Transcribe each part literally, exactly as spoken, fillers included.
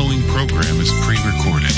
following program is pre-recorded.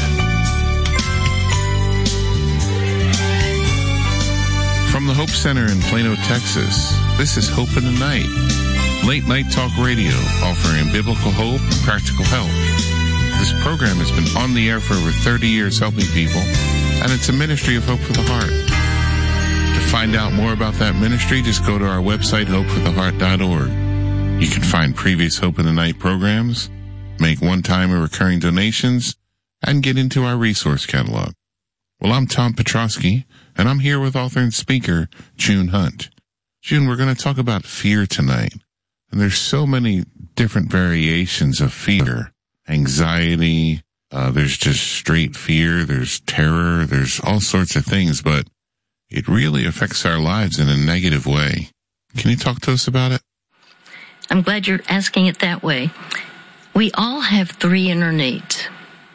From the Hope Center in Plano, Texas, this is Hope in the Night. Late night talk radio offering biblical hope and practical help. This program has been on the air for over thirty years helping people, and it's a ministry of Hope for the Heart. To find out more about that ministry, just go to our website, hope for the heart dot org. You can find previous Hope in the Night programs, make one-time or recurring donations, and get into our resource catalog. Well, I'm Tom Petrosky, and I'm here with author and speaker June Hunt. June, we're going to talk about fear tonight. And there's so many different variations of fear. Anxiety, uh, there's just straight fear, there's terror, there's all sorts of things, but it really affects our lives in a negative way. Can you talk to us about it? I'm glad you're asking it that way. We all have three inner needs.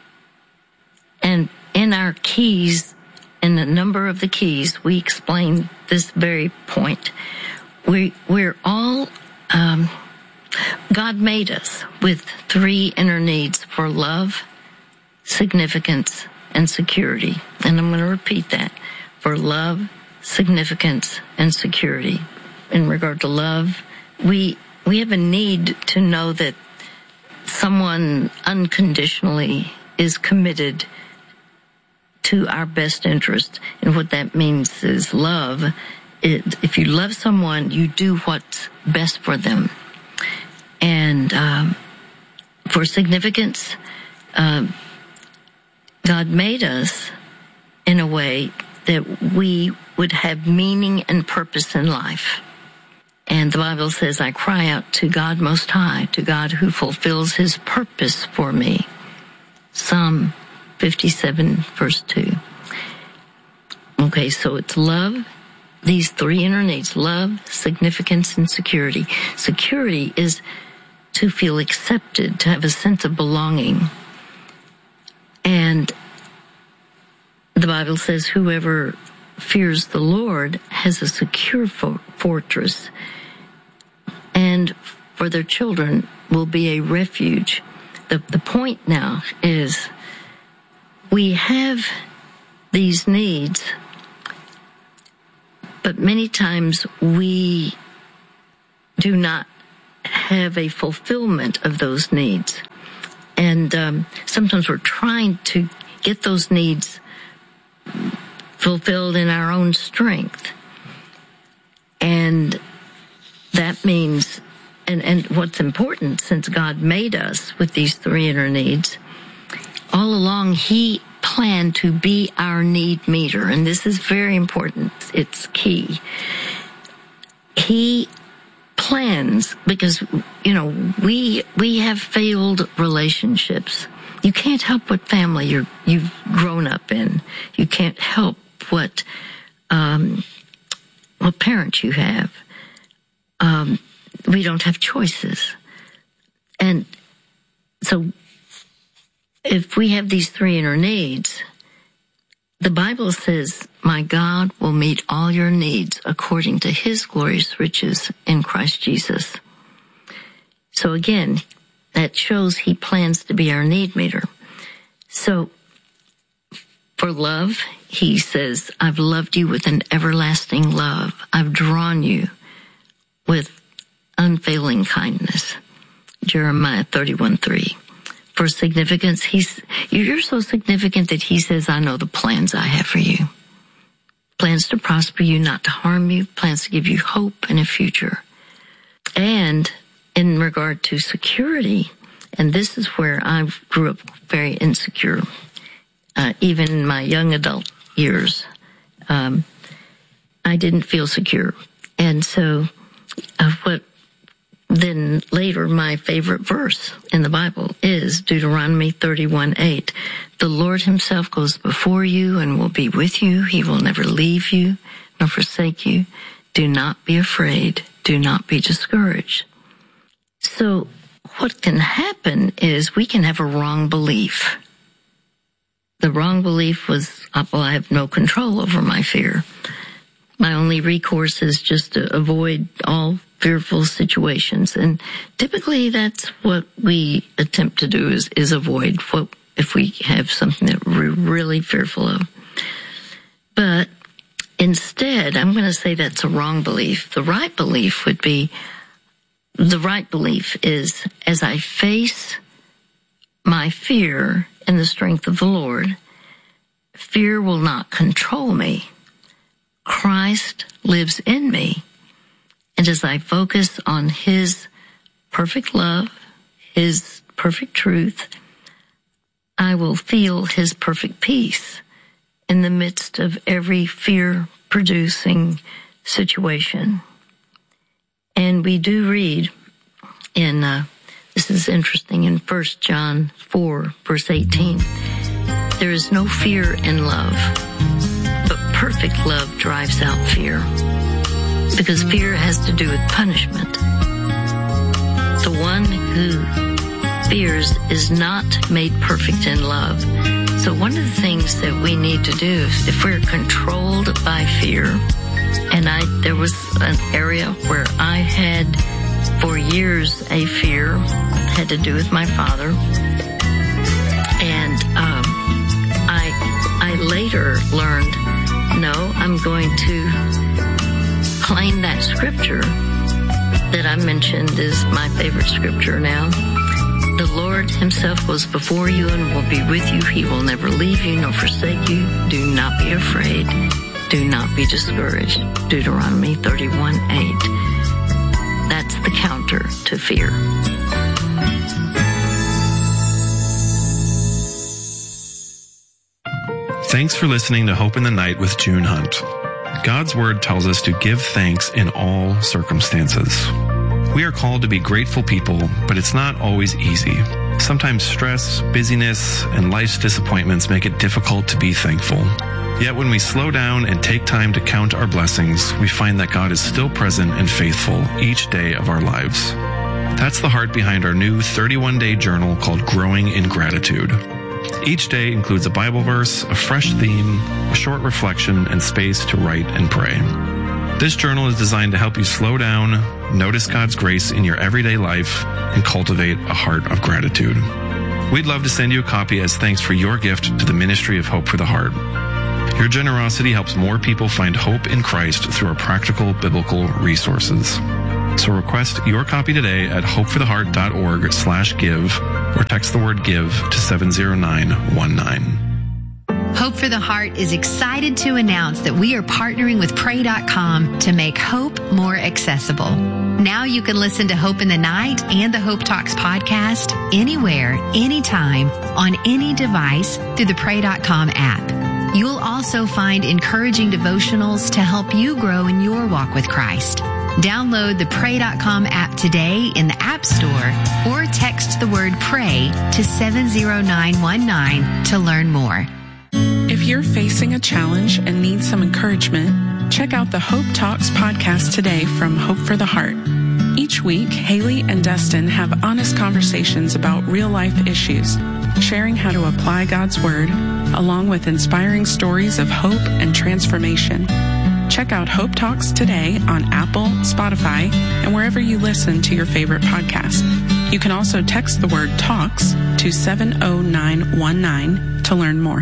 And in our keys, in the number of the keys, we explain this very point. We, we're all, um, God made us with three inner needs for love, significance, and security. And I'm going to repeat that. For love, significance, and security. In regard to love, we, we have a need to know that someone unconditionally is committed to our best interest. And what that means is love. It, if you love someone, you do what's best for them. And um, for significance, um, God made us in a way that we would have meaning and purpose in life. And the Bible says, I cry out to God Most High, to God who fulfills his purpose for me. Psalm fifty-seven, verse two. Okay, so it's love, these three inner needs, love, significance, and security. Security is to feel accepted, to have a sense of belonging. And the Bible says whoever fears the Lord has a secure fo- fortress, and for their children will be a refuge. The, the point now is we have these needs, but many times we do not have a fulfillment of those needs. And um, sometimes we're trying to get those needs fulfilled in our own strength. And that means, and, and what's important, since God made us with these three inner needs, all along he planned to be our need meter. And this is very important. It's key. He plans, because, you know, we we have failed relationships. You can't help what family you're, you've grown up in. You can't help what um, what parents you have. Um, we don't have choices. And so if we have these three inner needs, the Bible says, my God will meet all your needs according to his glorious riches in Christ Jesus. So again, that shows he plans to be our need meter. So for love, he says, I've loved you with an everlasting love. I've drawn you with unfailing kindness. Jeremiah thirty-one three. For significance, he's, you're so significant that he says, I know the plans I have for you. Plans to prosper you, not to harm you. Plans to give you hope and a future. And in regard to security, and this is where I grew up very insecure, uh, even in my young adult years, um, I didn't feel secure. And so uh, what then later my favorite verse in the Bible is Deuteronomy thirty-one eight. The Lord himself goes before you and will be with you. He will never leave you nor forsake you. Do not be afraid. Do not be discouraged. So what can happen is we can have a wrong belief. The wrong belief was, well, I have no control over my fear. my only recourse is just to avoid all fearful situations. And typically that's what we attempt to do is, is avoid what if we have something that we're really fearful of. But instead, I'm going to say that's a wrong belief. The right belief would be, the right belief is, as I face my fear in the strength of the Lord, fear will not control me. Christ lives in me. And as I focus on His perfect love, His perfect truth, I will feel His perfect peace in the midst of every fear-producing situation. And we do read in, uh, this is interesting, in First John four, verse eighteen, there is no fear in love, but perfect love drives out fear. Because fear has to do with punishment. The one who fears is not made perfect in love. So one of the things that we need to do is if we're controlled by fear, and I there was an area where I had for years a fear, had to do with my father, and um, I I later learned, no, I'm going to claim that scripture that I mentioned is my favorite scripture now. The Lord Himself goes before you and will be with you. He will never leave you nor forsake you. Do not be afraid. Do not be discouraged. Deuteronomy thirty-one eight. That's the counter to fear. Thanks for listening to Hope in the Night with June Hunt. God's Word tells us to give thanks in all circumstances. We are called to be grateful people, but it's not always easy. Sometimes stress, busyness, and life's disappointments make it difficult to be thankful. Yet when we slow down and take time to count our blessings, we find that God is still present and faithful each day of our lives. That's the heart behind our new thirty-one day journal called Growing in Gratitude. Each day includes a Bible verse, a fresh theme, a short reflection, and space to write and pray. This journal is designed to help you slow down, notice God's grace in your everyday life, and cultivate a heart of gratitude. We'd love to send you a copy as thanks for your gift to the Ministry of Hope for the Heart. Your generosity helps more people find hope in Christ through our practical biblical resources. So request your copy today at hopefortheheart.org slash give or text the word give to seven zero nine one nine. Hope for the Heart is excited to announce that we are partnering with pray dot com to make hope more accessible. Now you can listen to Hope in the Night and the Hope Talks podcast anywhere, anytime, on any device through the pray dot com app. You'll also find encouraging devotionals to help you grow in your walk with Christ. Download the pray dot com app today in the App Store or text the word PRAY to seven zero nine one nine to learn more. If you're facing a challenge and need some encouragement, check out the Hope Talks podcast today from Hope for the Heart. Each week, Haley and Dustin have honest conversations about real-life issues, sharing how to apply God's Word, along with inspiring stories of hope and transformation. Check out Hope Talks today on Apple, Spotify, and wherever you listen to your favorite podcast. You can also text the word TALKS to seven zero nine one nine to learn more.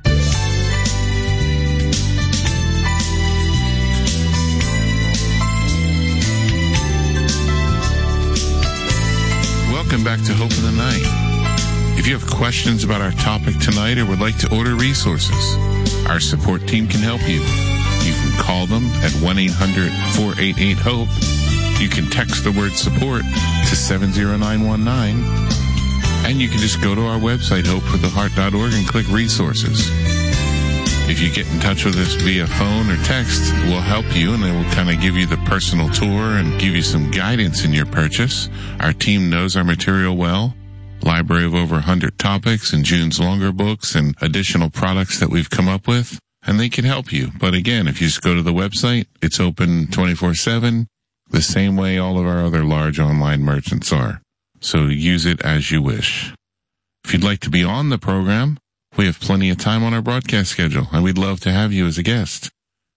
Welcome back to Hope in the Night. If you have questions about our topic tonight or would like to order resources, our support team can help you. You can call them at one eight hundred four eight eight HOPE. You can text the word support to seven zero nine one nine. And you can just go to our website, hope for the heart dot org, and click resources. If you get in touch with us via phone or text, we'll help you, and then we'll kind of give you the personal tour and give you some guidance in your purchase. Our team knows our material well. Library of over one hundred topics and June's longer books and additional products that we've come up with, and they can help you. But again, if you just go to the website, it's open twenty-four seven, the same way all of our other large online merchants are. So use it as you wish. If you'd like to be on the program, we have plenty of time on our broadcast schedule, and we'd love to have you as a guest.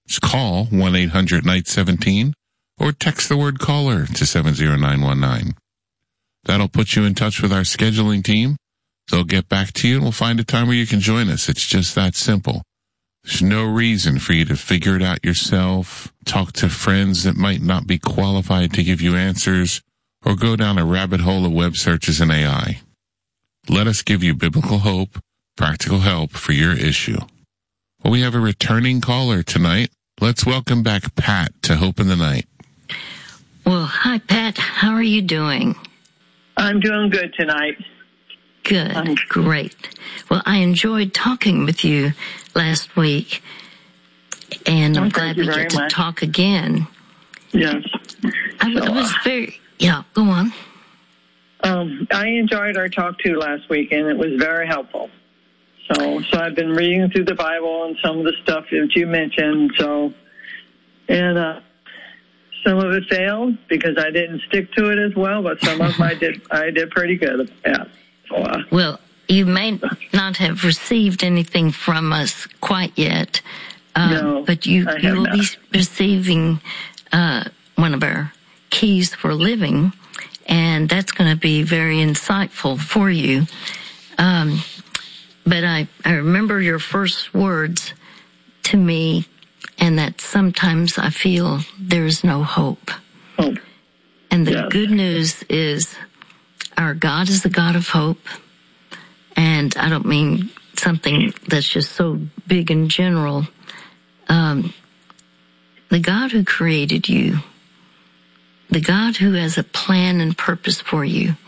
Just call one eight hundred N I G H T seventeen or text the word caller to seven zero nine one nine. That'll put you in touch with our scheduling team. They'll get back to you and we'll find a time where you can join us. It's just that simple. There's no reason for you to figure it out yourself, talk to friends that might not be qualified to give you answers, or go down a rabbit hole of web searches and A I. Let us give you biblical hope, practical help for your issue. Well, we have a returning caller tonight. Let's welcome back Pat to Hope in the Night. Well, hi, Pat. How are you doing? I'm doing good tonight. Good. Um, Great. Well, I enjoyed talking with you last week, and I'm oh, glad we get to much. talk again. Yes. I, So, I was uh, very, yeah, go on. Um, I enjoyed our talk too last week, and it was very helpful. So, so I've been reading through the Bible and some of the stuff that you mentioned. So, and uh, some of it failed because I didn't stick to it as well, but some of them I did. I did pretty good at. So, uh, Well, you may not have received anything from us quite yet, um, No, but you, I have you will be not. receiving uh, one of our keys for living, and that's going to be very insightful for you. Um, but I, I remember your first words to me, and that sometimes I feel there's no hope. oh, And the Yes. good news is our God is the God of hope. And I don't mean something that's just so big and general. Um, the God who created you, the God who has a plan and purpose for you,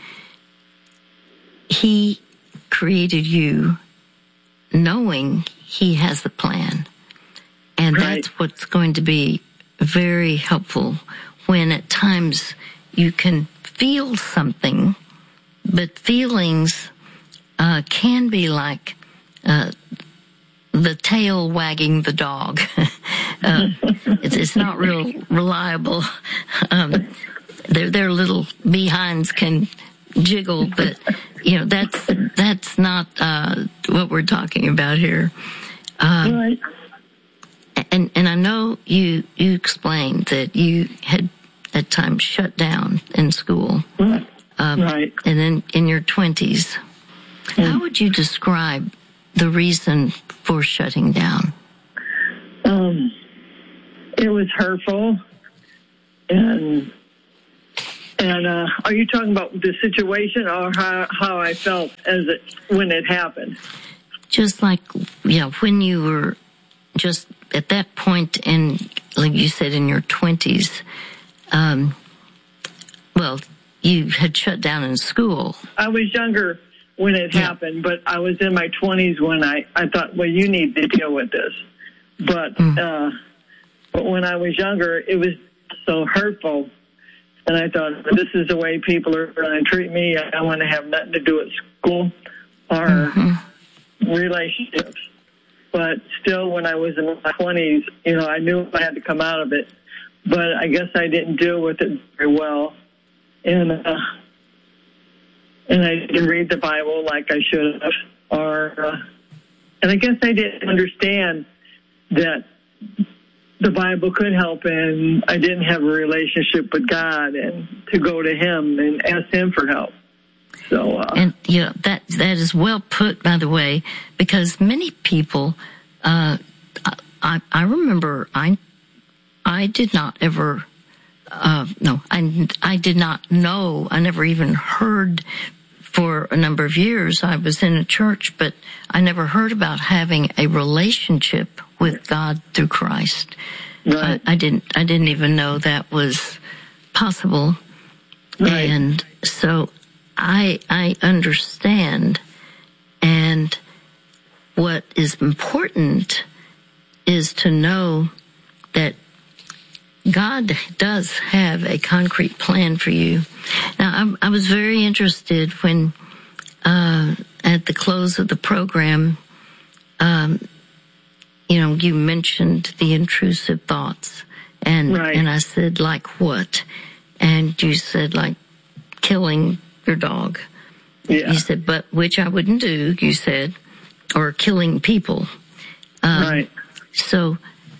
He created you knowing He has a plan. And Right. that's what's going to be very helpful when at times you can feel something, but feelings uh, can be like uh, the tail wagging the dog. uh, it's, it's not real reliable. Um, their their little behinds can jiggle, but you know that's that's not uh, what we're talking about here. Uh, right. And and I know you you explained that you had at times shut down in school, um, Right. and then in your twenties. How would you describe the reason for shutting down? Um, it was hurtful, and and uh, are you talking about the situation or how how I felt as it when it happened? Just like, yeah, when you were just at that point in, like you said, in your twenties, um, well, you had shut down in school. I was younger when it Yeah. happened, but I was in my twenties when I, I thought, well, you need to deal with this. But, Mm. uh, but when I was younger, it was so hurtful. And I thought, this is the way people are going to treat me. I don't want to have nothing to do with school or Mm-hmm. relationships. But still, when I was in my twenties, you know, I knew I had to come out of it. But I guess I didn't deal with it very well. And, uh, and I didn't read the Bible like I should have. Or, uh, and I guess I didn't understand that the Bible could help, and I didn't have a relationship with God and to go to Him and ask Him for help. So, uh, And yeah, that that is well put, by the way, because many people, uh, I I remember I I did not ever, uh, no, I I did not know, I never even heard for a number of years. I was in a church, but I never heard about having a relationship with God through Christ. right, I, I didn't I didn't even know that was possible, Right. and so. I I understand, and what is important is to know that God does have a concrete plan for you. Now, I, I was very interested when, uh, at the close of the program, um, you know, you mentioned the intrusive thoughts, and Right. and I said, like what? And you said, like killing your dog. yeah, You said, but which I wouldn't do, you said, or killing people. Um, right, So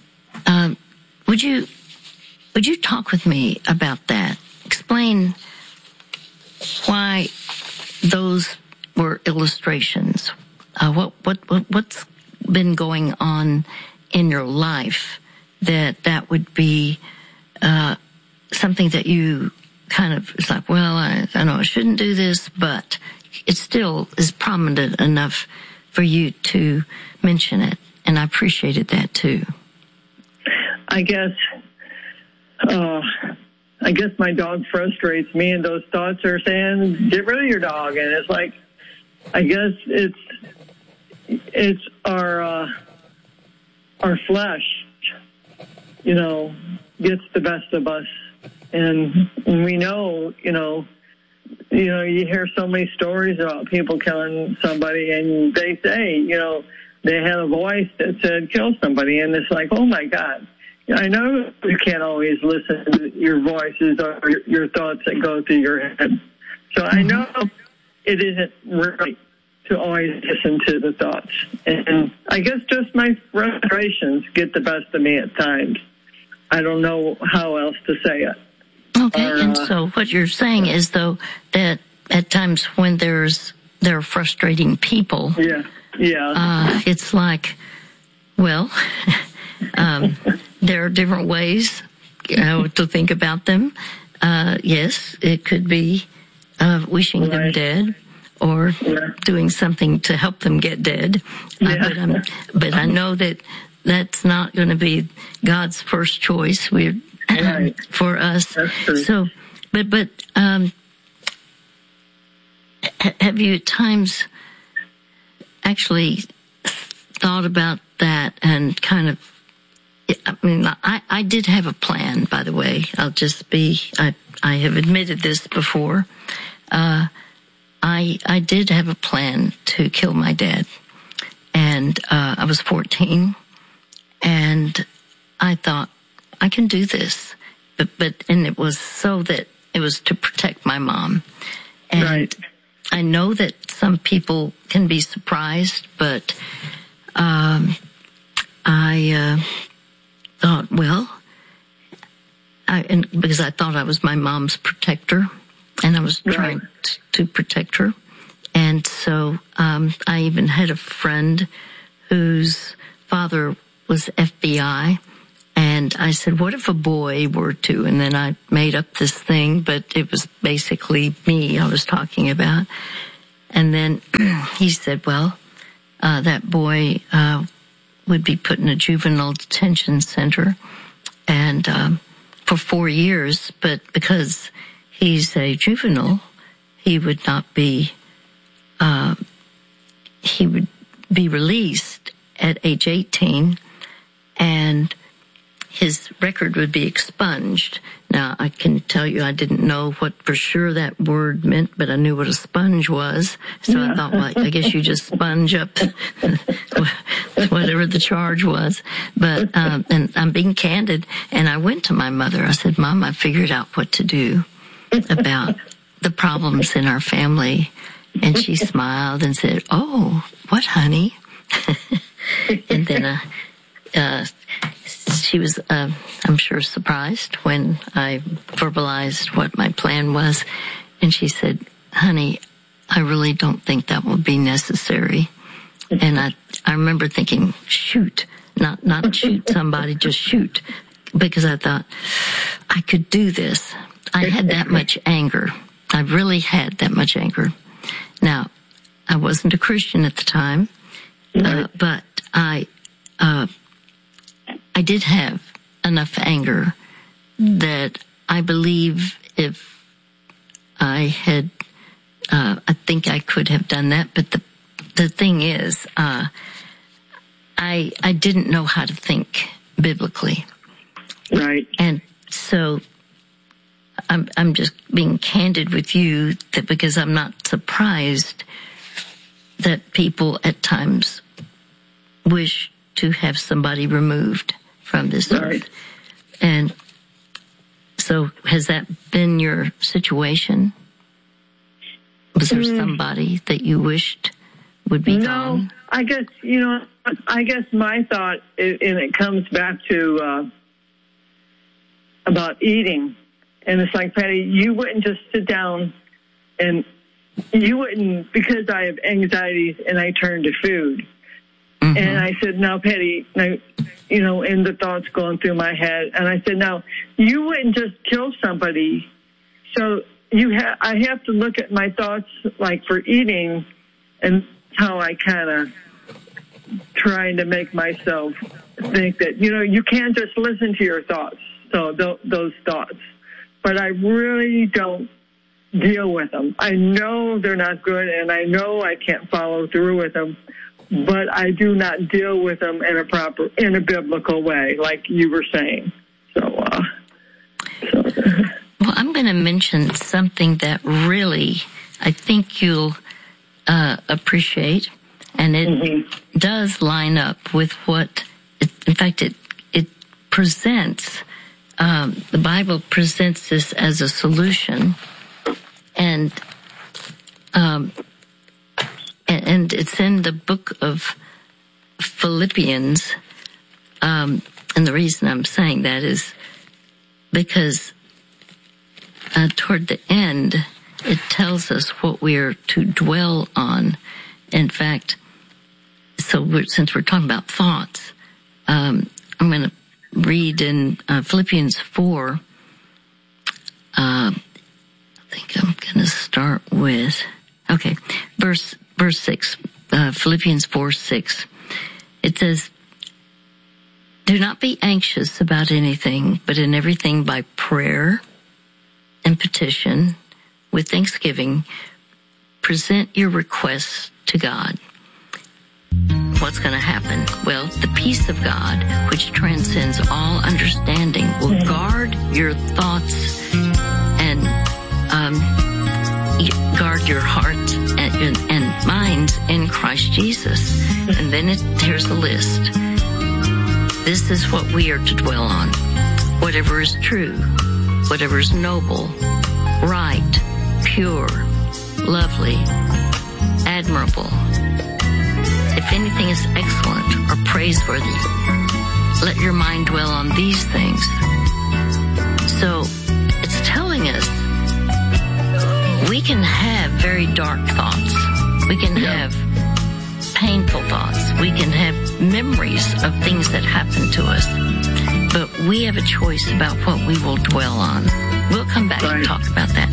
um, would you would you talk with me about that? Explain why those were illustrations. Uh, what, what what what's been going on in your life that that would be uh, something that you kind of, it's like, well, I, I know I shouldn't do this, but it still is prominent enough for you to mention it, and I appreciated that too. I guess, uh, I guess my dog frustrates me, and those thoughts are saying, get rid of your dog, and it's like, I guess it's it's our uh, our flesh, you know, gets the best of us. And we know, you know, you know, you hear so many stories about people killing somebody, and they say, you know, they had a voice that said, kill somebody. And it's like, oh, my God. I know you can't always listen to your voices or your thoughts that go through your head. So I know it isn't right to always listen to the thoughts. And I guess just my frustrations get the best of me at times. I don't know how else to say it. Okay, or, and uh, so what you're saying is, though, that at times when there's there are frustrating people, yeah, yeah, uh, it's like, well, um, there are different ways, you know, to think about them. Uh, yes, it could be uh, wishing right. them dead, or yeah. doing something to help them get dead. Uh, yeah. but, I'm, but I know that that's not going to be God's first choice. We're right. for us. That's true. So, but but um, ha- have you at times actually thought about that and kind of? I mean, I, I did have a plan, by the way. I'll just be. I I have admitted this before. Uh, I I did have a plan to kill my dad, and uh, I was fourteen, and I thought, I can do this, but but and it was so that it was to protect my mom, and right. I know that some people can be surprised, but um, I uh, thought, well, I and because I thought I was my mom's protector, and I was right. trying t- to protect her, and so um, I even had a friend whose father was F B I. And I said, what if a boy were to? And then I made up this thing, but it was basically me I was talking about. And then he said, well, uh, that boy uh, would be put in a juvenile detention center and um, for four years. But because he's a juvenile, he would not be, uh, he would be released at age eighteen, and his record would be expunged. Now, I can tell you I didn't know what for sure that word meant, but I knew what a sponge was. So yeah. I thought, well, I guess you just sponge up whatever the charge was. But, um, and I'm being candid, and I went to my mother. I said, Mom, I figured out what to do about the problems in our family. And she smiled and said, oh, what, honey? And then, uh, uh, she was, uh, I'm sure, surprised when I verbalized what my plan was. And she said, honey, I really don't think that will be necessary. And I, I remember thinking, shoot, not, not shoot somebody, just shoot. Because I thought, I could do this. I had that much anger. I really had that much anger. Now, I wasn't a Christian at the time, uh, but I, uh, I did have enough anger that I believe if I had, uh, I think I could have done that. But the the thing is, uh, I I didn't know how to think biblically, right? And so I'm I'm just being candid with you that because I'm not surprised that people at times wish to have somebody removed from this right. earth. And so has that been your situation? Was there mm. somebody that you wished would be no, gone? I guess, you know, I guess my thought, and it comes back to uh, about eating. And it's like, Patty, you wouldn't just sit down and you wouldn't, because I have anxieties and I turn to food. Mm-hmm. And I said, now, Patty, now, you know, and the thoughts going through my head. And I said, now, you wouldn't just kill somebody. So you ha- I have to look at my thoughts, like for eating, and how I kind of trying to make myself think that, you know, you can't just listen to your thoughts. So th- those thoughts. But I really don't deal with them. I know they're not good, and I know I can't follow through with them, but I do not deal with them in a proper, in a biblical way, like you were saying. So, uh, so. Well, I'm going to mention something that really I think you'll uh, appreciate, and it mm-hmm. does line up with what, it, in fact, it it presents. Um, the Bible presents this as a solution, and um, and, and it's in the book of Philippians. Um, and the reason I'm saying that is because uh, toward the end, it tells us what we are to dwell on. In fact, so we're, since we're talking about thoughts, um, I'm going to read in uh, Philippians four. Uh, I think I'm going to start with, okay, verse verse six, uh, Philippians four six. It says, "Do not be anxious about anything, but in everything by prayer and petition, with thanksgiving, present your requests to God." What's going to happen? Well, the peace of God, which transcends all understanding, will guard your thoughts and um, guard your heart and, and minds in Christ Jesus. And then it, here's the list. This is what we are to dwell on. Whatever is true, whatever is noble, right, pure, lovely, admirable. If anything is excellent or praiseworthy, let your mind dwell on these things. So it's telling us we can have very dark thoughts. We can have painful thoughts. We can have memories of things that happen to us. But we have a choice about what we will dwell on. We'll come back and talk about that.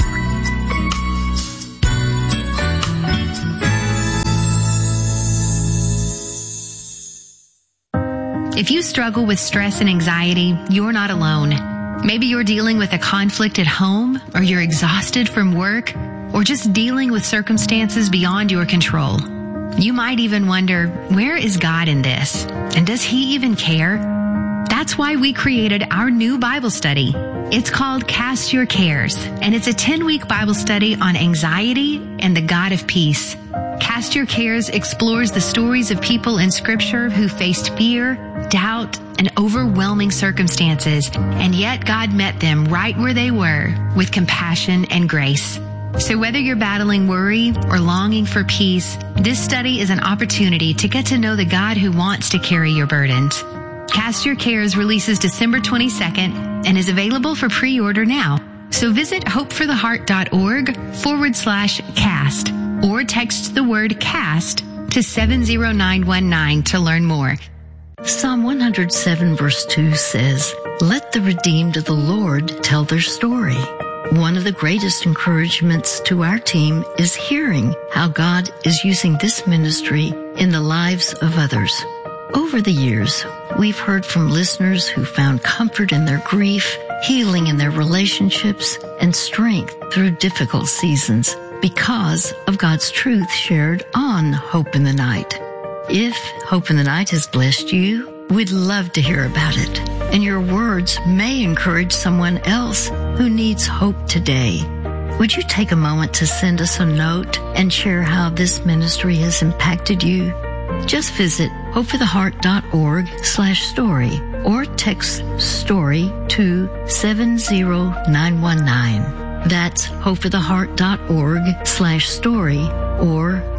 If you struggle with stress and anxiety, you're not alone. Maybe you're dealing with a conflict at home, or you're exhausted from work, or just dealing with circumstances beyond your control. You might even wonder, where is God in this? And does He even care? That's why we created our new Bible study. It's called Cast Your Cares, and it's a ten-week Bible study on anxiety and the God of peace. Cast Your Cares explores the stories of people in Scripture who faced fear, doubt, and overwhelming circumstances, and yet God met them right where they were with compassion and grace. So whether you're battling worry or longing for peace, this study is an opportunity to get to know the God who wants to carry your burdens. Cast Your Cares releases December twenty-second and is available for pre-order now. So visit hopefortheheart.org forward slash cast or text the word cast to seven zero nine one nine to learn more. Psalm one hundred seven verse two says, "Let the redeemed of the Lord tell their story." One of the greatest encouragements to our team is hearing how God is using this ministry in the lives of others. Over the years, we've heard from listeners who found comfort in their grief, healing in their relationships, and strength through difficult seasons because of God's truth shared on Hope in the Night. If Hope in the Night has blessed you, we'd love to hear about it. And your words may encourage someone else who needs hope today. Would you take a moment to send us a note and share how this ministry has impacted you? Just visit hopefortheheart.org slash story or text story to seven zero nine one nine. That's hopefortheheart.org slash story or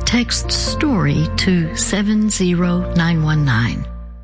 text STORY to seven zero nine one nine.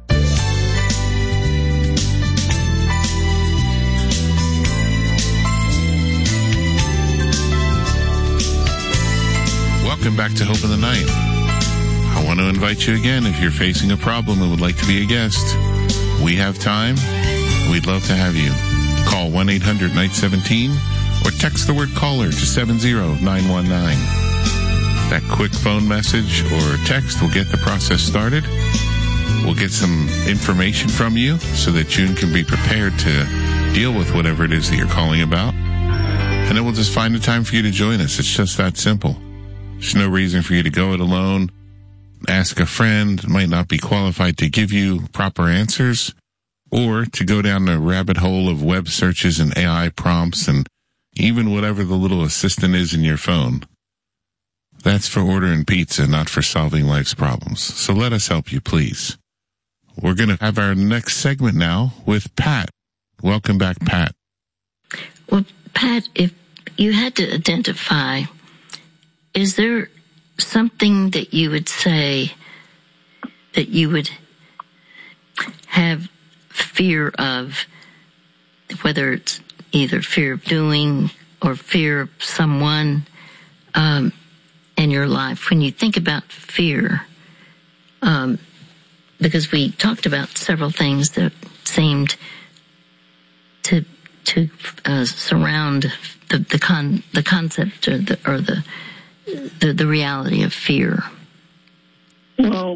Welcome back to Hope in the Night. I want to invite you again if you're facing a problem and would like to be a guest. We have time. We'd love to have you. Call one eight hundred N I G H one seven or text the word caller to seven zero nine one nine. That quick phone message or text will get the process started. We'll get some information from you so that June can be prepared to deal with whatever it is that you're calling about. And then we'll just find a time for you to join us. It's just that simple. There's no reason for you to go it alone. Ask a friend, might not be qualified to give you proper answers, or to go down the rabbit hole of web searches and A I prompts and even whatever the little assistant is in your phone. That's for ordering pizza, not for solving life's problems. So let us help you, please. We're going to have our next segment now with Pat. Welcome back, Pat. Well, Pat, if you had to identify, is there something that you would say that you would have fear of, whether it's either fear of doing or fear of someone um, in your life? When you think about fear, um, because we talked about several things that seemed to to uh, surround the the con the concept or the or the the, the reality of fear. Well,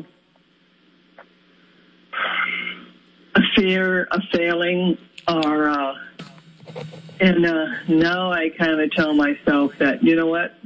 a fear of failing, or uh, and uh, now I kind of tell myself that, you know what?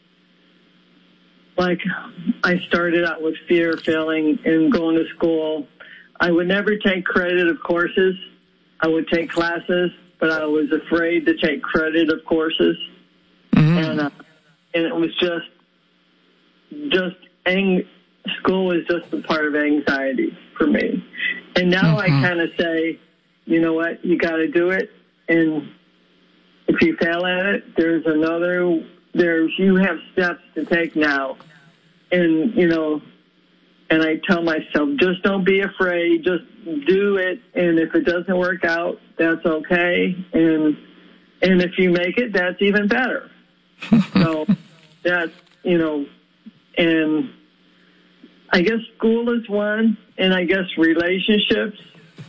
Like, I started out with fear of failing and going to school. I would never take credit of courses. I would take classes, but I was afraid to take credit of courses. Mm-hmm. And uh, and it was just, just, ang- school was just a part of anxiety for me. And now mm-hmm. I kind of say, you know what, you got to do it. And if you fail at it, there's another, there's, you have steps to take now. And, you know, and I tell myself, just don't be afraid, just do it. And if it doesn't work out, that's okay. And, and if you make it, that's even better. So that's, you know, and I guess school is one, and I guess relationships.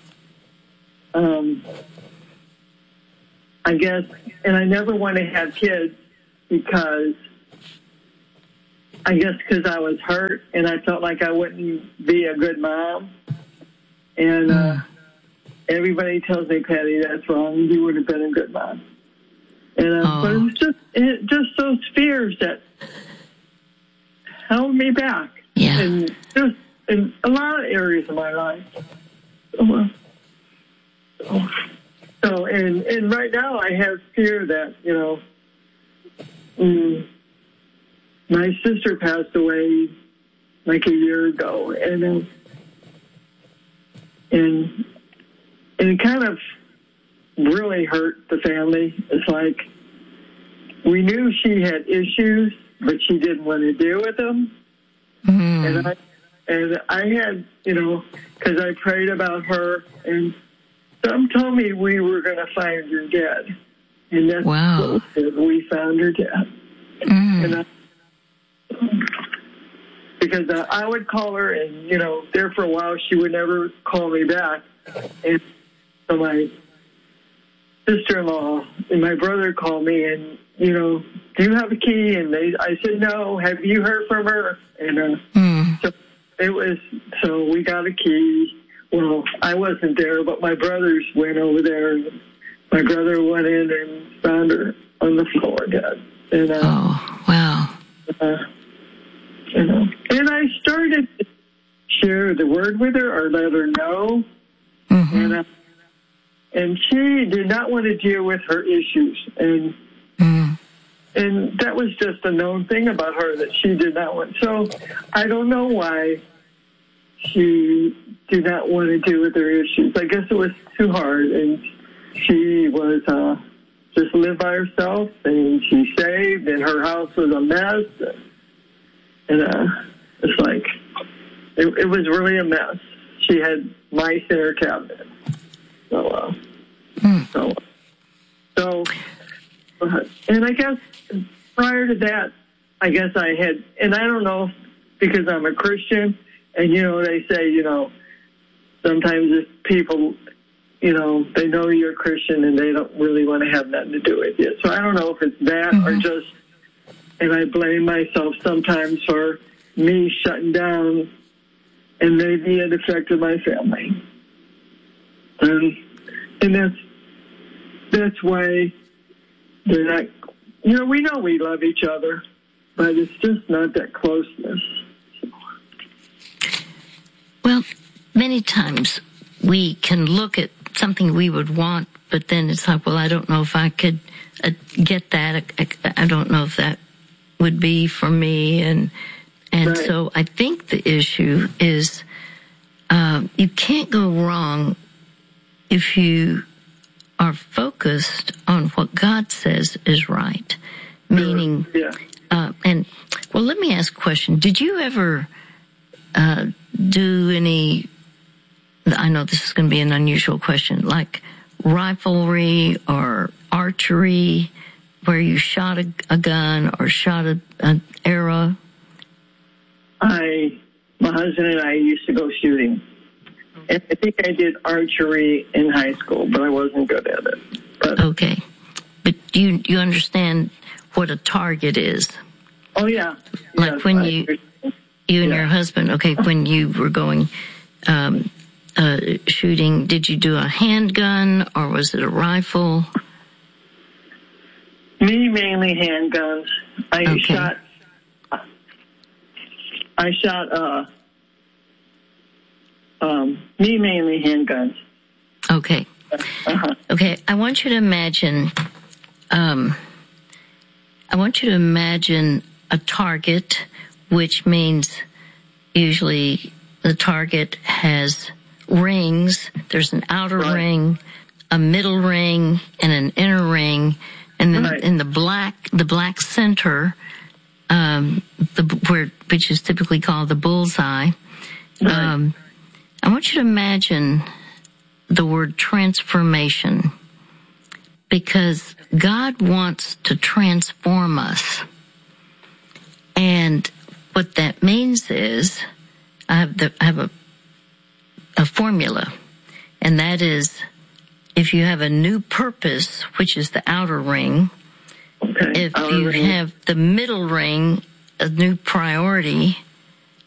Um, I guess, and I never want to have kids because, I guess because I was hurt and I felt like I wouldn't be a good mom. And uh, everybody tells me, Patty, that's wrong. You would have been a good mom. And uh, oh. But it was just, it, just those fears that held me back. Yeah. And just in a lot of areas of my life. So, uh, so and, and right now I have fear that, you know, um, my sister passed away like a year ago, and uh, and and it kind of really hurt the family. It's like we knew she had issues, but she didn't want to deal with them. Mm-hmm. And I and I had, you know, because I prayed about her, and some told me we were going to find her dead, and that's wow. what we did. We found her dead, mm-hmm. and I. Because uh, I would call her, and, you know, there for a while she would never call me back. And so my sister-in-law and my brother called me and, you know, do you have a key? And they, I said, no. Have you heard from her? And uh, mm. so it was, so we got a key. Well, I wasn't there, but my brothers went over there. And my brother went in and found her on the floor dead. And, uh, oh, wow. Uh, You know, and I started to share the word with her or let her know, mm-hmm. and uh, and she did not want to deal with her issues, and mm. and that was just a known thing about her that she did not want. So I don't know why she did not want to deal with her issues. I guess it was too hard, and she was uh, just lived by herself, and she saved, and her house was a mess. And uh, it's like, it, it was really a mess. She had mice in her cabinet. So, uh, mm. so, so, uh, and I guess prior to that, I guess I had, and I don't know, because I'm a Christian, and, you know, they say, you know, sometimes if people, you know, they know you're a Christian and they don't really want to have nothing to do with you. So I don't know if it's that mm-hmm. or just, and I blame myself sometimes for me shutting down, and maybe it affected my family. And, and that's, that's why they're not, you know, we know we love each other, but it's just not that closeness. Well, many times we can look at something we would want, but then it's like, well, I don't know if I could uh, get that. I, I don't know if that would be for me. And and right. so I think the issue is um, you can't go wrong if you are focused on what God says is right. Meaning, yeah. uh, and, well, let me ask a question. Did you ever uh, do any, I know this is going to be an unusual question, like riflery or archery, where you shot a, a gun or shot a, an arrow? I, my husband and I used to go shooting. And I think I did archery in high school, but I wasn't good at it. But, okay. But you you understand what a target is? Oh, yeah. Like yes, when I you, understand. you and yeah. your husband, okay, when you were going um, uh, shooting, did you do a handgun or was it a rifle? Me, mainly handguns. I okay. shot, I shot, uh, um, me, mainly handguns. Okay. Uh-huh. Okay, I want you to imagine, um, I want you to imagine a target, which means usually the target has rings. There's an outer right. ring, a middle ring, and an inner ring. And then right. in the black, the black center, um, the, where, which is typically called the bullseye. Right. Um, I want you to imagine the word transformation, because God wants to transform us. And what that means is, I have, the, I have a, a formula, and that is, if you have a new purpose, which is the outer ring, okay. if outer you ring. have the middle ring, a new priority,